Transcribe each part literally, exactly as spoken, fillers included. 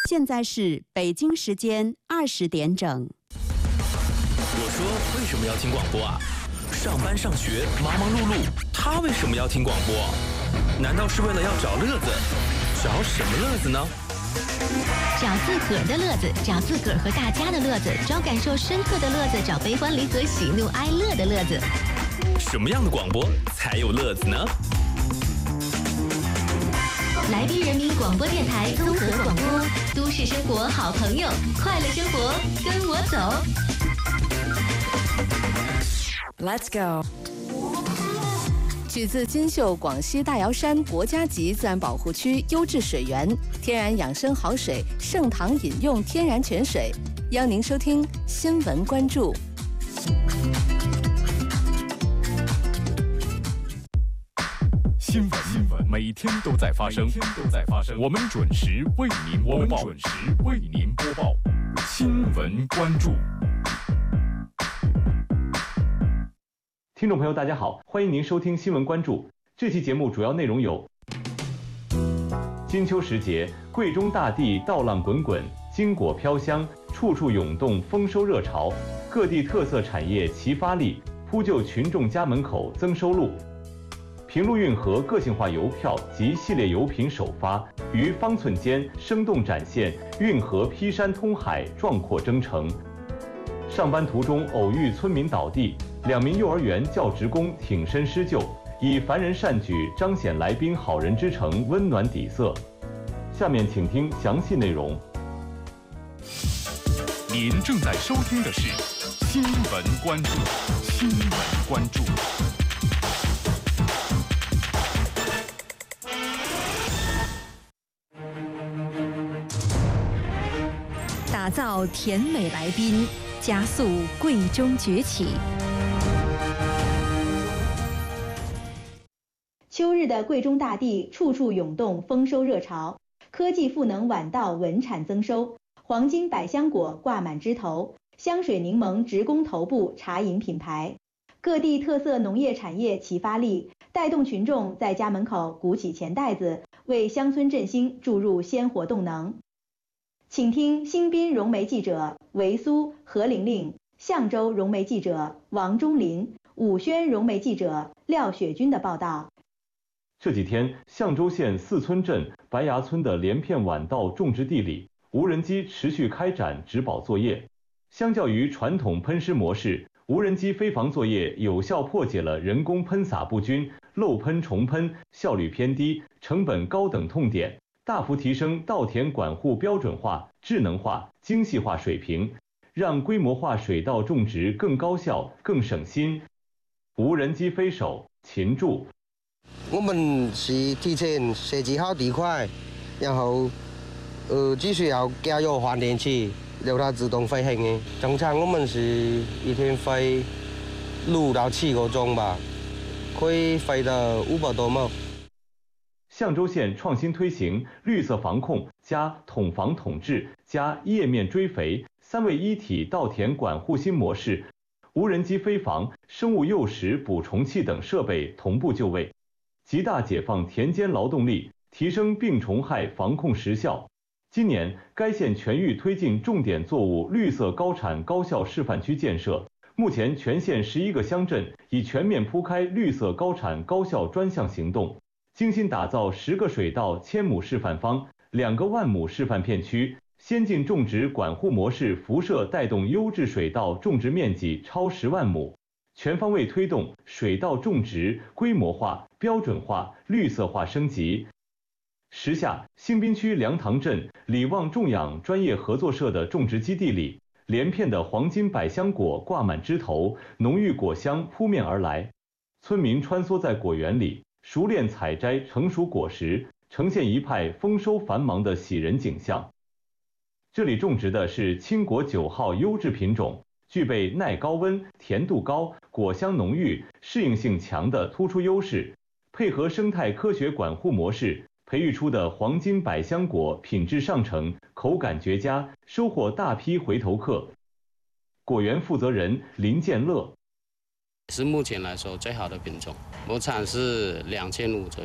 现在是北京时间二十点整。 我说为什么要听广播啊？上班上学忙忙碌碌，他为什么要听广播？难道是为了要找乐子？找什么乐子呢？ 找自个儿的乐子，找自个儿和大家的乐子，找感受深刻的乐子，找悲欢离合、喜怒哀乐的乐子。 什么样的广播才有乐子呢？ 来宾人民广播电台综合广播，都市生活好朋友，快乐生活跟我走。 Let's go。取自金秀广西大瑶山国家级自然保护区优质水源，天然养生好水，盛唐饮用天然泉水。邀您收听新闻关注。 新闻新闻每天都在发生，每天都在发生。我们准时为您播报，我们准时为您播报新闻关注。 听众朋友，大家好，欢迎您收听新闻关注。这期节目主要内容有：金秋时节，贵中大地稻浪滚滚，金果飘香，处处涌动丰收热潮，各地特色产业齐发力，铺就群众家门口增收入。平陆运河个性化邮票及系列邮品首发，于方寸间生动展现运河劈山通海，壮阔征程。上班途中偶遇村民倒地，两名幼儿园教职工挺身施救，以凡人善举彰显来宾好人之诚，温暖底色。下面请听详细内容。 您正在收听的是新闻关注，新闻关注。 打造甜美来宾，加速贵中崛起。 秋日的贵中大地，处处涌动丰收热潮，科技赋能晚稻稳产增收，黄金百香果挂满枝头，香水柠檬直攻头部茶饮品牌，各地特色农业产业齐发力，带动群众在家门口鼓起钱袋子，为乡村振兴注入鲜活动能。请听新宾融媒记者维苏、何玲玲，象州融媒记者王忠林，武宣融媒记者廖雪军的报道。 这几天，象州县四村镇白崖村的连片晚稻种植地里，无人机持续开展植保作业。相较于传统喷施模式，无人机飞防作业有效破解了人工喷洒不均、漏喷重喷、效率偏低、成本高等痛点，大幅提升稻田管护标准化、智能化、精细化水平，让规模化水稻种植更高效、更省心。无人机飞手秦柱， 我们是提前设计好地块，然后呃只需要加入换电器，让它自动飞行的。正常我们是一天飞六到七个钟吧，可以飞到五百多亩。 象州县创新推行绿色防控加统防统治加叶面追肥三位一体稻田管护新模式，无人机飞防、生物诱食捕虫器等设备同步就位，极大解放田间劳动力，提升病虫害防控时效。今年，该县全域推进重点作物绿色高产高效示范区建设，目前全县十一个乡镇已全面铺开绿色高产高效专项行动。精心打造十个水稻千亩示范方、两个万亩示范片区，先进种植管护模式辐射带动优质水稻种植面积超十万亩，全方位推动水稻种植规模化、标准化、绿色化升级。时下，兴滨区梁塘镇李旺种养专业合作社的种植基地里，连片的黄金百香果挂满枝头，浓郁果香扑面而来，村民穿梭在果园里，熟练采摘成熟果实，呈现一派丰收繁忙的喜人景象。这里种植的是青果九号优质品种，具备耐高温、甜度高、果香浓郁、适应性强的突出优势，配合生态科学管护模式，培育出的黄金百香果品质上乘，口感绝佳，收获大批回头客。果园负责人林建乐， 是目前来说最好的品种，亩产是两千五左右。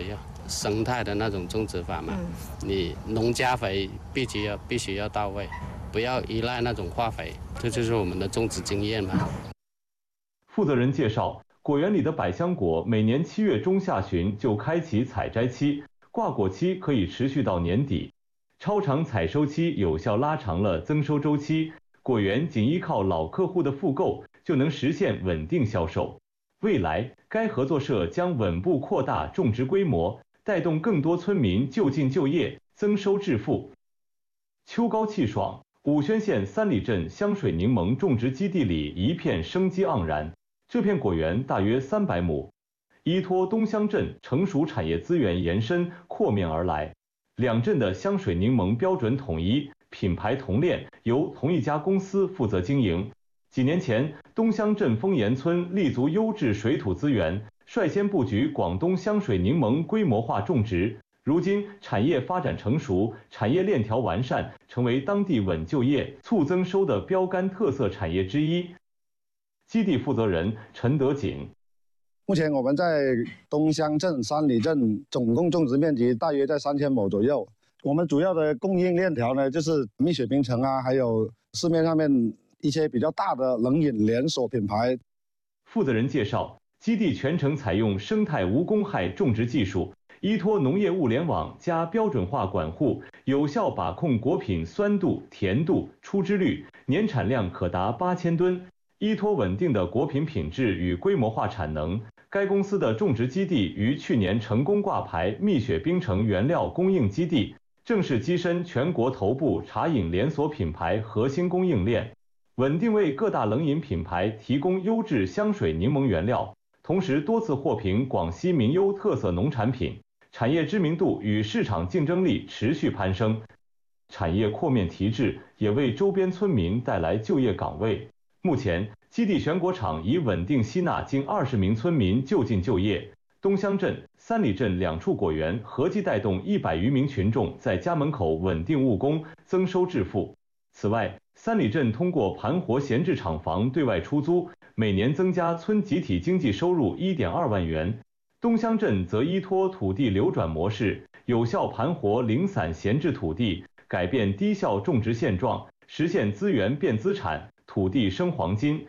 生态的那种种植法嘛，嗯、你农加肥必须要必须要到位，不要依赖那种化肥，这就是我们的种植经验嘛。 负责人介绍，果园里的百香果每年七月中下旬就开启采摘期，挂果期可以持续到年底。超长采收期有效拉长了增收周期，果园仅依靠老客户的复购就能实现稳定销售。未来，该合作社将稳步扩大种植规模，带动更多村民就近就业，增收致富。秋高气爽，武宣县三里镇香水柠檬种植基地里一片生机盎然。这片果园大约三百亩，依托东乡镇成熟产业资源延伸扩面而来。两镇的香水柠檬标准统一，品牌同链，由同一家公司负责经营。几年前，东乡镇丰岩村立足优质水土资源，率先布局广东香水柠檬规模化种植。如今，产业发展成熟，产业链条完善，成为当地稳就业、促增收的标杆特色产业之一。基地负责人陈德锦。 目前我们在东乡镇、三里镇总共种植面积大约在三千亩左右。我们主要的供应链条呢，就是蜜雪冰城啊，还有市面上面一些比较大的冷饮连锁品牌。 负责人介绍，基地全程采用生态无公害种植技术，依托农业物联网加标准化管护，有效把控果品酸度、甜度、出汁率，年产量可达八千吨。依托稳定的果品品质与规模化产能，该公司的种植基地于去年成功挂牌蜜雪冰城原料供应基地，正式跻身全国头部茶饮连锁品牌核心供应链，稳定为各大冷饮品牌提供优质香水柠檬原料，同时多次获评广西民优特色农产品，产业知名度与市场竞争力持续攀升。产业扩面提质，也为周边村民带来就业岗位。目前，基地选果场已稳定吸纳近二十名村民就近就业。东乡镇、三里镇两处果园合计带动一百余名群众在家门口稳定务工，增收致富。此外，三里镇通过盘活闲置厂房对外出租，每年增加村集体经济收入 一点二万元。东乡镇则依托土地流转模式，有效盘活零散闲置土地，改变低效种植现状，实现资源变资产，土地生黄金。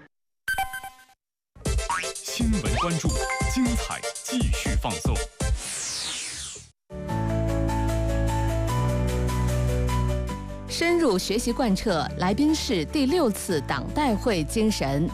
新闻关注，精彩继续放送。 深入学习贯彻来宾市第六次党代会精神。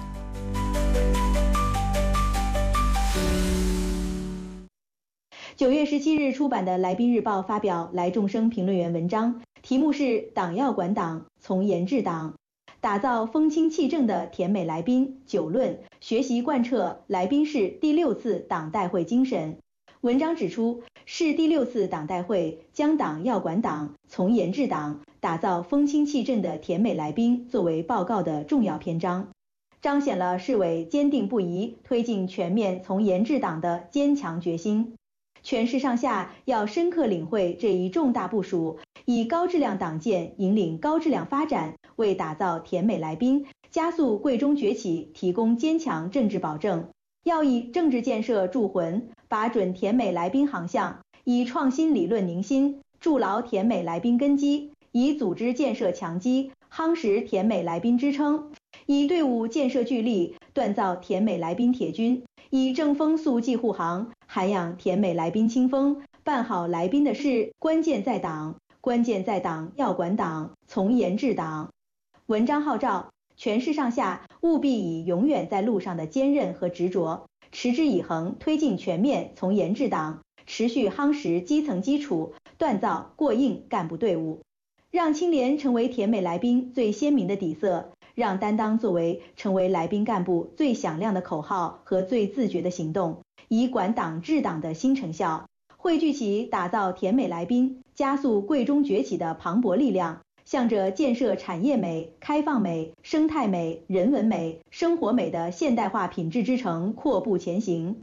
九月十七日出版的《来宾日报》发表来众生评论员文章，题目是“党要管党，从严治党”。打造风清气正的甜美来宾九论，学习贯彻来宾市第六次党代会精神。文章指出，市第六次党代会将党要管党，从严治党，打造风清气正的甜美来宾作为报告的重要篇章，彰显了市委坚定不移推进全面从严治党的坚强决心。全市上下要深刻领会这一重大部署，以高质量党建引领高质量发展，为打造甜美来宾、加速贵中崛起提供坚强政治保证。要以政治建设铸魂，把准甜美来宾航向，以创新理论凝心，筑牢甜美来宾根基，以组织建设强基，夯实甜美来宾支撑，以队伍建设聚力，锻造甜美来宾铁军，以正风肃纪护航，涵养甜美来宾清风，办好来宾的事，关键在党，关键在党要管党，从严治党。文章号召全市上下务必以永远在路上的坚韧和执着，持之以恒推进全面从严治党，持续夯实基层基础，锻造过硬干部队伍，让清廉成为甜美来宾最鲜明的底色，让担当作为成为来宾干部最响亮的口号和最自觉的行动，以管党治党的新成效，汇聚起打造甜美来宾、加速贵中崛起的磅礴力量，向着建设产业美、开放美、生态美、人文美、生活美的现代化品质之城阔步前行。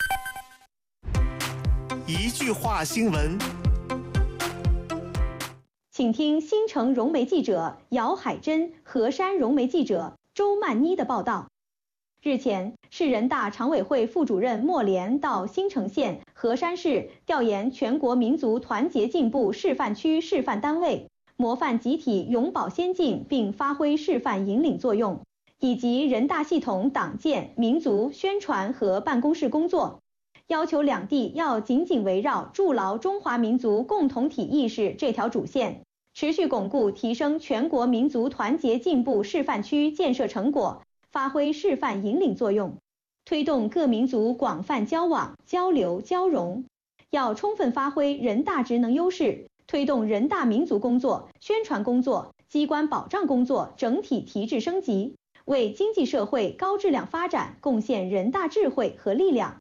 一句话新闻， 请听新城融媒记者姚海珍、河山融媒记者周曼妮的报道。日前，市人大常委会副主任莫莲到新城县河山市调研全国民族团结进步示范区示范单位，模范集体永葆先进并发挥示范引领作用，以及人大系统党建、民族宣传和办公室工作，要求两地要紧紧围绕筑牢中华民族共同体意识这条主线，持续巩固提升全国民族团结进步示范区建设成果，发挥示范引领作用，推动各民族广泛交往、交流、交融。要充分发挥人大职能优势，推动人大民族工作、宣传工作、机关保障工作整体提质升级，为经济社会高质量发展贡献人大智慧和力量。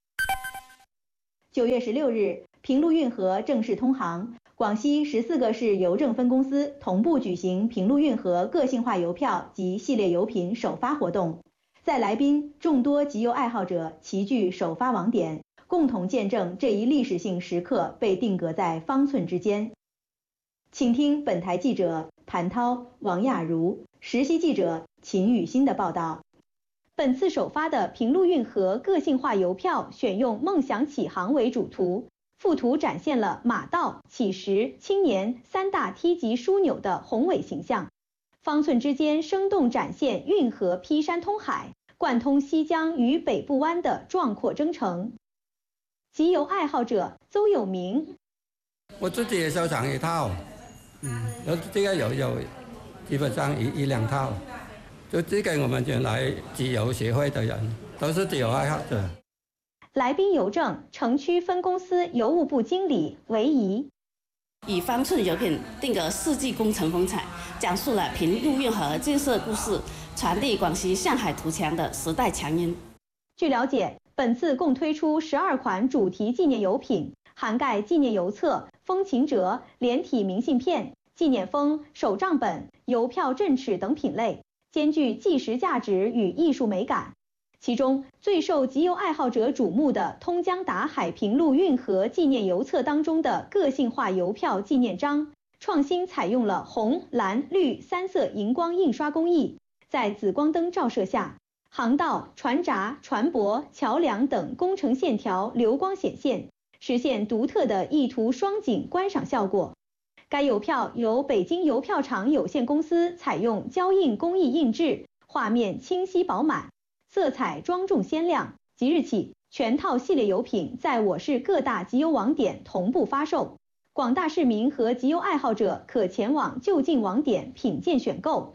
九月十六日，平陆运河正式通航，广西十四个市邮政分公司同步举行平陆运河个性化邮票及系列邮品首发活动，在来宾众多集邮爱好者齐聚首发网点，共同见证这一历史性时刻被定格在方寸之间。请听本台记者谭涛、王亚茹、实习记者秦雨欣的报道。本次首发的平陆运河个性化邮票选用梦想启航为主图，附图展现了马道、乞食、青年三大梯级枢纽的宏伟形象，方寸之间生动展现运河劈山通海、贯通西江与北部湾的壮阔征程。集邮爱好者邹有明， 我自己也收藏一套，嗯，然后这个有有基本上一一两套，就这个我们原来集邮协会的人都是集邮爱好者。 来宾邮政城区分公司邮务部经理韦怡， 以方寸邮品定格世纪工程风采，讲述了平陆运河建设故事，传递广西向海图强的时代强音。 据了解，本次共推出十二款主题纪念邮品，涵盖纪念邮册、风琴折、连体明信片、纪念封、手账本、邮票镇尺等品类，兼具纪实价值与艺术美感。其中最受集邮爱好者瞩目的通江达海平陆运河纪念邮册当中的个性化邮票纪念章，创新采用了红、蓝、绿三色荧光印刷工艺，在紫光灯照射下，航道、船闸、船舶、桥梁等工程线条流光显现，实现独特的一图双景观赏效果。该邮票由北京邮票厂有限公司采用胶印工艺印制，画面清晰饱满，色彩庄重鲜亮。即日起，全套系列邮品在我市各大集邮网点同步发售，广大市民和集邮爱好者可前往就近网点品鉴选购。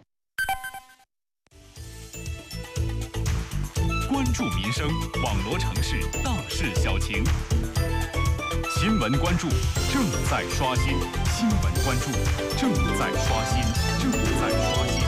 关注民生，网罗城市大事小情。新闻关注正在刷新，新闻关注正在刷新，正在刷新。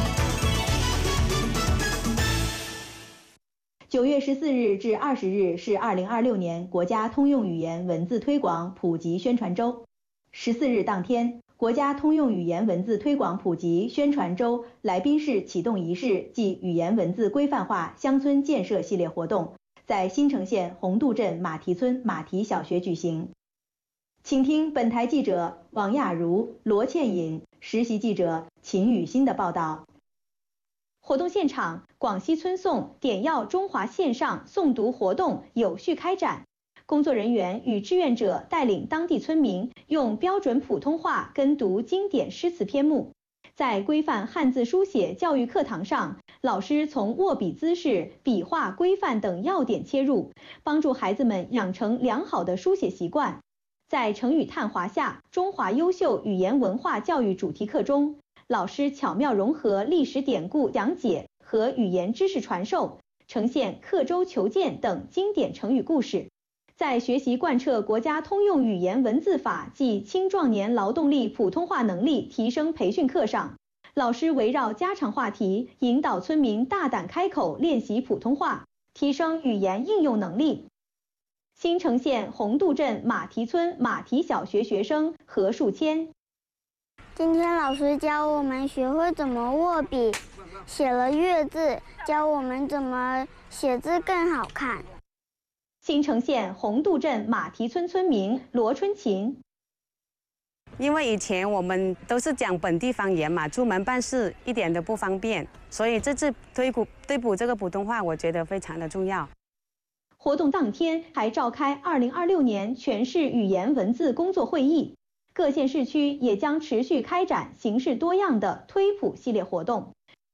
九月十四日至二十日是二零二六年国家通用语言文字推广普及宣传周。十四日当天，国家通用语言文字推广普及宣传周来宾市启动仪式暨语言文字规范化乡村建设系列活动，在新城县红渡镇马蹄村马蹄小学举行。请听本台记者王亚茹、罗倩颖、实习记者秦雨欣的报道。活动现场，广西村颂点耀中华线上诵读活动有序开展，工作人员与志愿者带领当地村民用标准普通话跟读经典诗词篇目。在规范汉字书写教育课堂上，老师从握笔姿势、笔画规范等要点切入，帮助孩子们养成良好的书写习惯。在成语探华夏中华优秀语言文化教育主题课中，老师巧妙融合历史典故讲解和语言知识传授，呈现刻舟求剑等经典成语故事。在学习贯彻国家通用语言文字法暨青壮年劳动力普通话能力提升培训课上，老师围绕家常话题，引导村民大胆开口练习普通话，提升语言应用能力。新城县红渡镇马蹄村马蹄小学学生何树谦， 今天老师教我们学会怎么握笔，写了月字，教我们怎么写字更好看。 新城县红渡镇马蹄村村民罗春琴， 因为以前我们都是讲本地方言嘛，出门办事一点都不方便，所以这次推补推补这个普通话，我觉得非常的重要。 活动当天还召开二零二六年全市语言文字工作会议，各县市区也将持续开展形式多样的推普系列活动。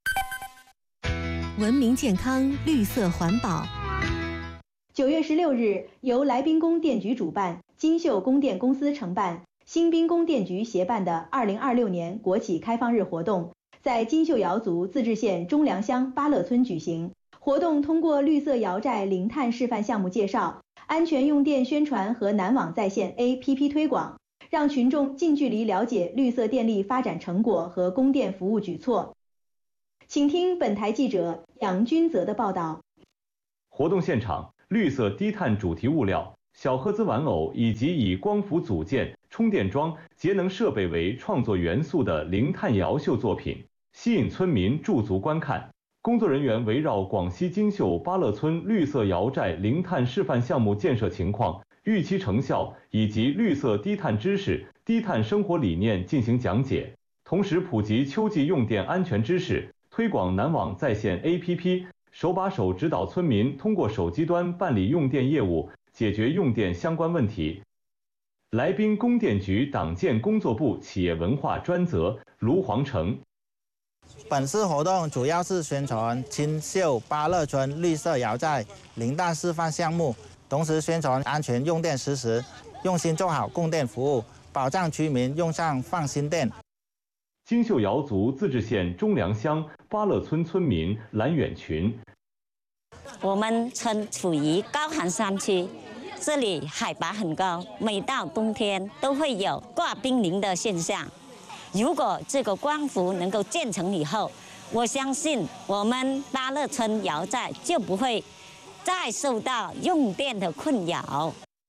文明健康，绿色环保。 九月十六日，由来宾供电局主办、金秀供电公司承办、新宾供电局协办的二零二六年国企开放日活动，在金秀瑶族自治县中良乡巴乐村举行。活动通过绿色瑶寨零碳示范项目介绍、安全用电宣传和南网在线 A P P 推广，让群众近距离了解绿色电力发展成果和供电服务举措。请听本台记者杨君泽的报道。 活动现场，绿色低碳主题物料、小赫兹玩偶以及以光伏组件、充电桩、节能设备为创作元素的零碳瑶秀作品，吸引村民驻足观看。工作人员围绕广西金秀巴乐村绿色瑶寨零碳示范项目建设情况、预期成效以及绿色低碳知识、低碳生活理念进行讲解，同时普及秋季用电安全知识，推广南网在线 A P P， 手把手指导村民通过手机端办理用电业务，解决用电相关问题。来宾供电局党建工作部企业文化专责卢黄成。 本次活动主要是宣传金秀巴乐村绿色瑶寨零碳示范项目，同时宣传安全用电实时，用心做好供电服务，保障居民用上放心电。 金秀瑶族自治县中良乡巴乐村村民蓝远群， 我们村处于高寒山区，这里海拔很高，每到冬天都会有挂冰凌的现象。如果这个光伏能够建成以后，我相信我们巴乐村瑶寨就不会再受到用电的困扰。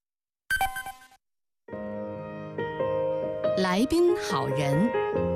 来宾好人，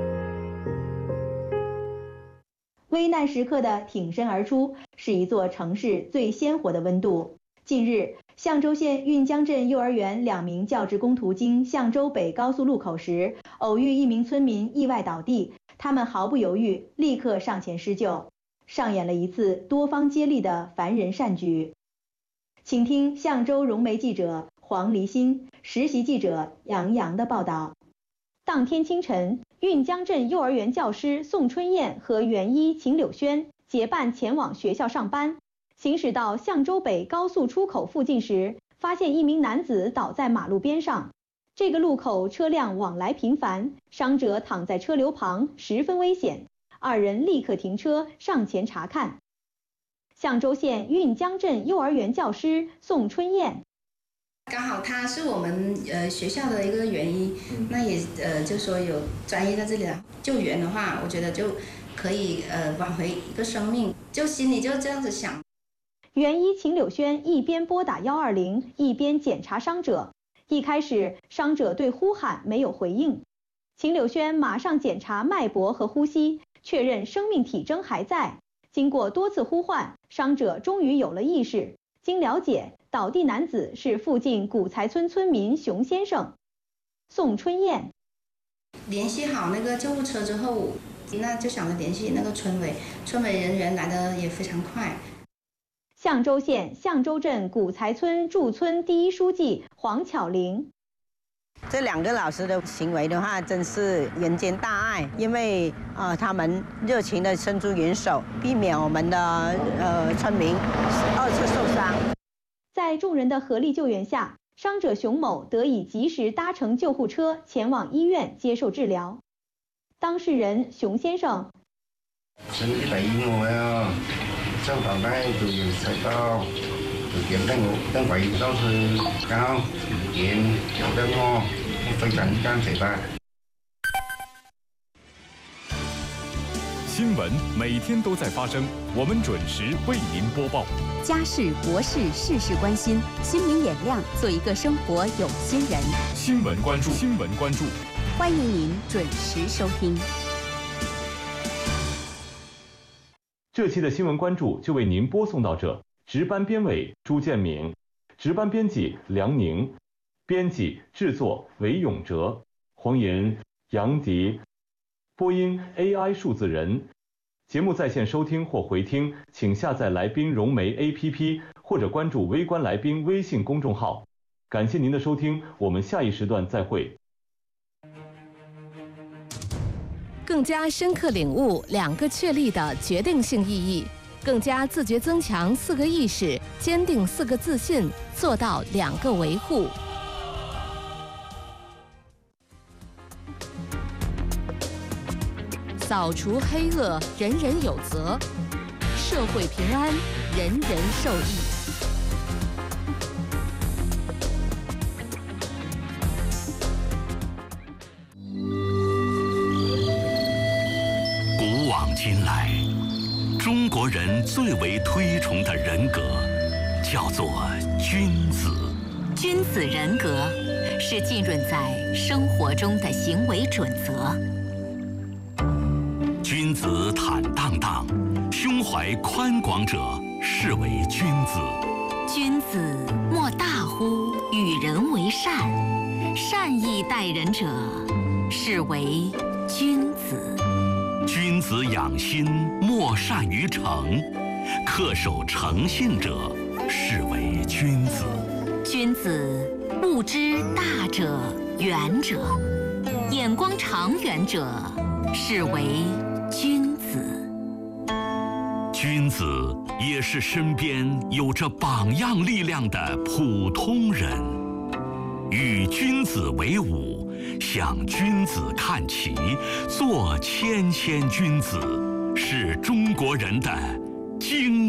危难时刻的挺身而出，是一座城市最鲜活的温度。近日，象州县运江镇幼儿园两名教职工途经象州北高速路口时，偶遇一名村民意外倒地，他们毫不犹豫，立刻上前施救，上演了一次多方接力的凡人善举。请听象州融媒记者黄黎欣、实习记者杨洋的报道。当天清晨，运江镇幼儿园教师宋春燕和园医秦柳轩结伴前往学校上班。行驶到象州北高速出口附近时，发现一名男子倒在马路边上。这个路口车辆往来频繁，伤者躺在车流旁，十分危险。二人立刻停车上前查看。象州县运江镇幼儿园教师宋春燕， 刚好他是我们呃学校的一个园医，那也呃就说有专业在这里了。救援的话，我觉得就可以呃挽回一个生命，就心里就这样子想。 园医秦柳轩一边拨打一二零，一边检查伤者。一开始，伤者对呼喊没有回应，秦柳轩马上检查脉搏和呼吸，确认生命体征还在。经过多次呼唤，伤者终于有了意识。经了解，倒地男子是附近古才村村民熊先生。宋春燕联系好那个救护车之后，那就想着联系那个村委，村委人员来的也非常快。 象州县象州镇古才村驻村第一书记黄巧玲， 这两个老师的行为的话，真是人间大爱，因为呃他们热情的伸出援手，避免我们的呃村民二次受伤。 在众人的合力救援下，伤者熊某得以及时搭乘救护车前往医院接受治疗。当事人熊先生， 身體第一我呀，上頭咧就食到就點燈燈位都是高鹽有燈哦，非常乾淨的。 新闻每天都在发生，我们准时为您播报。 家事国事事事关心，心明眼亮，做一个生活有心人。 新闻关注，新闻关注， 欢迎您准时收听。 这期的新闻关注就为您播送到这。值班编委朱建敏，值班编辑梁宁，编辑制作韦永哲，黄岩、杨迪，播音 A I 数字人。节目在线收听或回听，请下载来宾融媒 A P P 或或者关注微观来宾微信公众号。感谢您的收听，我们下一时段再会。 更加深刻领悟两个确立的决定性意义，更加自觉增强四个意识，坚定四个自信，做到两个维护。扫除黑恶，人人有责；社会平安，人人受益。 古往今来，中国人最为推崇的人格，叫做君子。 君子人格是浸润在生活中的行为准则。 君子坦荡荡，胸怀宽广者是为君子。 君子莫大乎与人为善，善意待人者是为君子。 君子养心，莫善于诚，恪守诚信者是为君子。 君子不知大者远者，眼光长远者是为君子。 君子也是身边有着榜样力量的普通人。与君子为伍，向君子看齐，做谦谦君子，是中国人的